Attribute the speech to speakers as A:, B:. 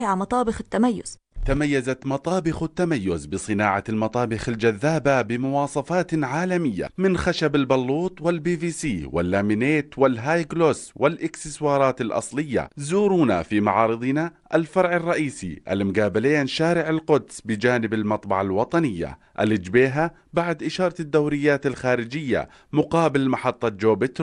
A: مطابخ التميز.
B: تميزت مطابخ التميز بصناعة المطابخ الجذابة بمواصفات عالمية، من خشب البلوط والبي في سي واللامينيت والهاي جلوس والإكسسوارات الأصلية. زورونا في معارضنا الفرع الرئيسي المقابلين شارع القدس بجانب المطبعة الوطنية الجبيهة بعد إشارة الدوريات الخارجية مقابل محطة جو بترول.